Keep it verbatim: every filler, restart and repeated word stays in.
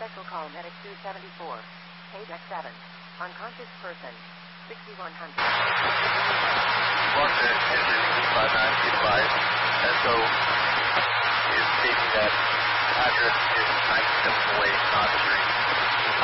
special call medic two seventy-four. Page X seven. Unconscious person. sixty-one hundred. One to Henry two five nine, be advised. S O is stating that address is ninety-seven away, not three.